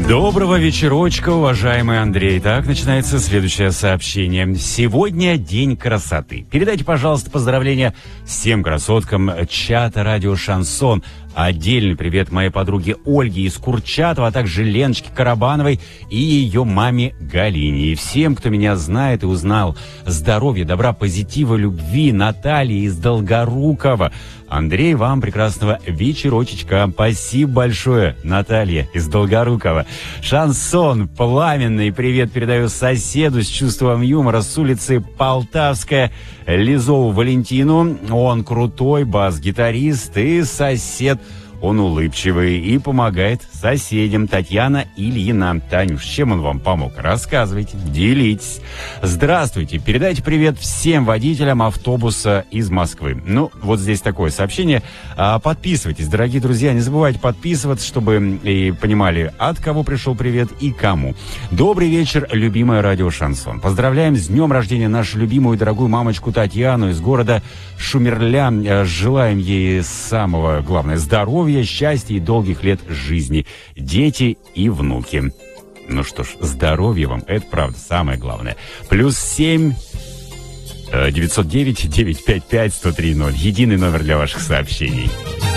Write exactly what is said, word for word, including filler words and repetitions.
Доброго вечерочка, уважаемый Андрей. Так, начинается следующее сообщение. Сегодня день красоты. Передайте, пожалуйста, поздравления всем красоткам чата «Радио Шансон». Отдельный привет моей подруге Ольге из Курчатова, а также Леночке Карабановой и ее маме Галине. И всем, кто меня знает и узнал. Здоровья, добра, позитива, любви. Наталья из Долгорукова. Андрей, вам прекрасного вечерочечка. Спасибо большое, Наталья из Долгорукова. Шансон, пламенный привет передаю соседу с чувством юмора с улицы Полтавская, Лизову Валентину. Он крутой бас-гитарист и сосед. Он улыбчивый и помогает соседям. Татьяна Ильина. Танюш, чем он вам помог? Рассказывайте, делитесь. Здравствуйте. Передайте привет всем водителям автобуса из Москвы. Ну, вот здесь такое сообщение. Подписывайтесь, дорогие друзья. Не забывайте подписываться, чтобы и понимали, от кого пришел привет и кому. Добрый вечер, любимое радио Шансон. Поздравляем с днем рождения нашу любимую и дорогую мамочку Татьяну из города Шумерля. Желаем ей самого, главное, здоровья, счастья и долгих лет жизни. Дети и внуки. Ну что ж, здоровья вам, это правда самое главное. Плюс семь девятьсот девять девятьсот пятьдесят пять сто три ноль. Единый номер для ваших сообщений.